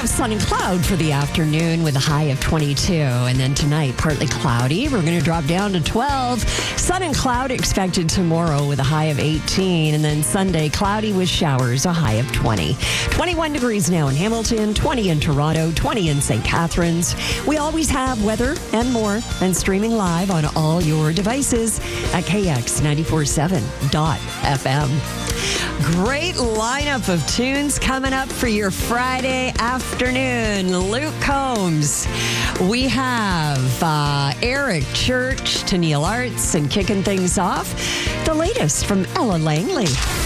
have sun and cloud for the afternoon with a high of 22. And then tonight, partly cloudy. We're going to drop down to 12. Sun and cloud expected tomorrow with a high of 18. And then Sunday, cloudy with showers, a high of 20. 21 degrees now in Hamilton, 20 in Toronto, 20 in St. Catharines. We always have weather and more, and streaming live on all your devices at KX947.FM. Great lineup of tunes coming up for your Friday afternoon. Luke Combs. We have Eric Church to Neil Arts, and kicking things off, the latest from Ella Langley.